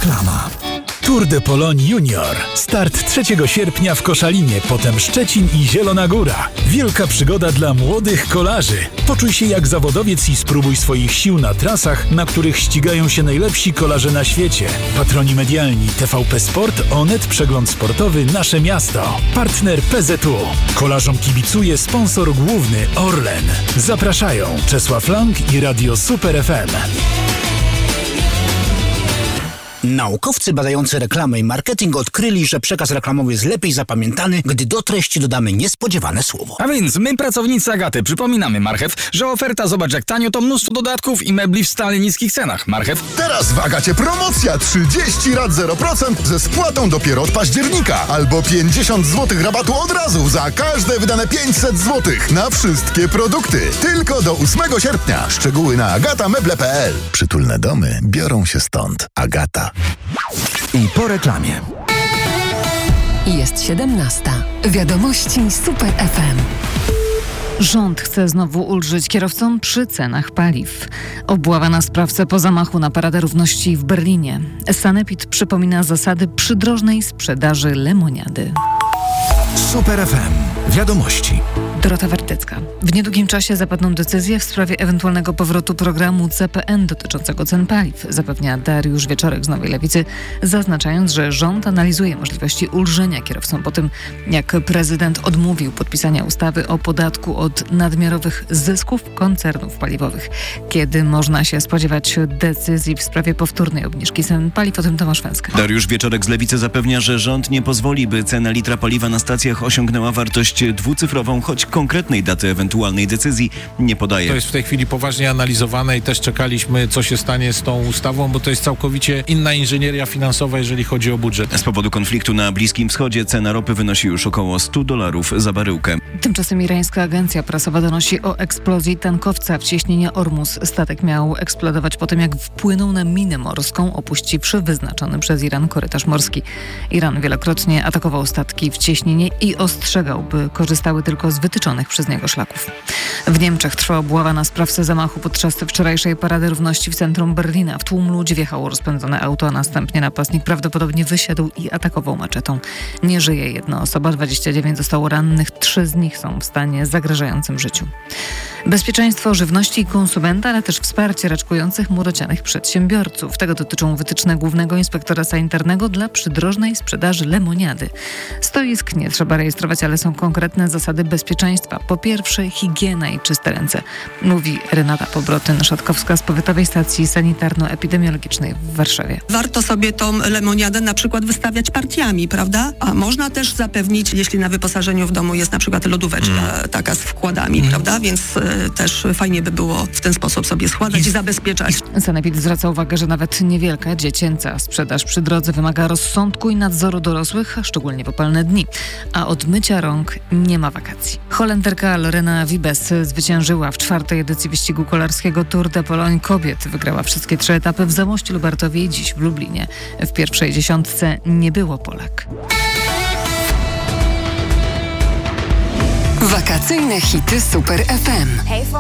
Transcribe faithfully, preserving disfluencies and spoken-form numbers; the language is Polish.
Reklama. Tour de Pologne Junior. Start trzeciego sierpnia w Koszalinie, potem Szczecin i Zielona Góra. Wielka przygoda dla młodych kolarzy. Poczuj się jak zawodowiec i spróbuj swoich sił na trasach, na których ścigają się najlepsi kolarze na świecie. Patroni medialni T V P Sport, Onet, Przegląd Sportowy, Nasze Miasto. Partner P Z U. Kolarzom kibicuje sponsor główny Orlen. Zapraszają Czesław Lang i Radio Super F M. Naukowcy badający reklamę i marketing odkryli, że przekaz reklamowy jest lepiej zapamiętany, gdy do treści dodamy niespodziewane słowo. A więc my, pracownicy Agaty, przypominamy, Marchew, że oferta Zobacz jak tanio to mnóstwo dodatków i mebli w stale niskich cenach. Marchew. Teraz w Agacie promocja trzydzieści rat zero procent ze spłatą dopiero od października. Albo pięćdziesiąt złotych rabatu od razu za każde wydane pięćset złotych na wszystkie produkty. Tylko do ósmego sierpnia. Szczegóły na agata meble kropka p l. Przytulne domy biorą się stąd. Agata. I po reklamie. Jest siedemnasta. Wiadomości Super F M. Rząd chce znowu ulżyć kierowcom przy cenach paliw. Obława na sprawcę po zamachu na Paradę Równości w Berlinie. Sanepid przypomina zasady przydrożnej sprzedaży lemoniady. Super F M. Wiadomości. Dorota Wartecka. W niedługim czasie zapadną decyzje w sprawie ewentualnego powrotu programu C P N dotyczącego cen paliw, zapewnia Dariusz Wieczorek z Nowej Lewicy, zaznaczając, że rząd analizuje możliwości ulżenia kierowcom po tym, jak prezydent odmówił podpisania ustawy o podatku od nadmiarowych zysków koncernów paliwowych. Kiedy można się spodziewać decyzji w sprawie powtórnej obniżki cen paliw? O tym Tomasz Węska. Dariusz Wieczorek z Lewicy zapewnia, że rząd nie pozwoli, by cena litra paliwa na stacjach osiągnęła wartość dwucyfrową, choć konkretnej daty ewentualnej decyzji nie podaje. To jest w tej chwili poważnie analizowane i też czekaliśmy, co się stanie z tą ustawą, bo to jest całkowicie inna inżynieria finansowa, jeżeli chodzi o budżet. Z powodu konfliktu na Bliskim Wschodzie cena ropy wynosi już około sto dolarów za baryłkę. Tymczasem irańska agencja prasowa donosi o eksplozji tankowca w cieśninie Ormus. Statek miał eksplodować po tym, jak wpłynął na minę morską, opuściwszy wyznaczony przez Iran korytarz morski. Iran wielokrotnie atakował statki w cieśninie i ostrzegał, by korzystały tylko z wytyczonych przez niego szlaków. W Niemczech trwa obława na sprawcę zamachu podczas wczorajszej Parady Równości w centrum Berlina. W tłum ludzi wjechało rozpędzone auto, a następnie napastnik prawdopodobnie wysiadł i atakował maczetą. Nie żyje jedna osoba, dwadzieścia dziewięć zostało rannych, trzy z nich są w stanie zagrażającym życiu. Bezpieczeństwo żywności i konsumenta, ale też wsparcie raczkujących młodocianych przedsiębiorców. Tego dotyczą wytyczne Głównego Inspektora Sanitarnego dla przydrożnej sprzedaży lemoniady. Stoisk nie trzeba rejestrować, ale są konkretne zasady bezpieczeństwa. Po pierwsze, higiena i czyste ręce, mówi Renata Pobrotyn-Szatkowska z Powiatowej Stacji Sanitarno-Epidemiologicznej w Warszawie. Warto sobie tą lemoniadę na przykład wystawiać partiami, prawda? A można też zapewnić, jeśli na wyposażeniu w domu jest na przykład lodóweczka mm. taka z wkładami, mm. prawda? Więc y, też fajnie by było w ten sposób sobie składać i, i zabezpieczać. Sanepid zwraca uwagę, że nawet niewielka, dziecięca sprzedaż przy drodze wymaga rozsądku i nadzoru dorosłych, szczególnie w opalne dni. A od mycia rąk nie ma wakacji. Holenderka Lorena Wiebes zwyciężyła w czwartej edycji wyścigu kolarskiego Tour de Pologne kobiet. Wygrała wszystkie trzy etapy w Zamościu Lubartowie i dziś w Lublinie. W pierwszej dziesiątce nie było Polak. Wakacyjne hity Super F M.